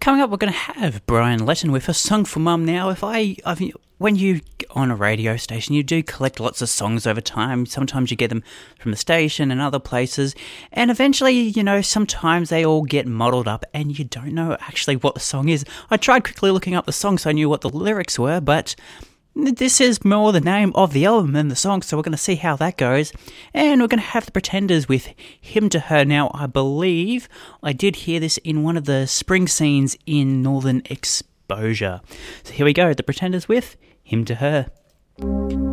Coming up, we're going to have Brian Letton with a song for Mum. Now, when you on a radio station, you do collect lots of songs over time. Sometimes you get them from the station and other places, and eventually, sometimes they all get muddled up, and you don't know actually what the song is. I tried quickly looking up the song so I knew what the lyrics were, but this is more the name of the album than the song, so we're going to see how that goes. And we're going to have the Pretenders with Him to Her. Now, I believe I did hear this in one of the spring scenes in Northern Exposure. So here we go, the Pretenders with Him to Her.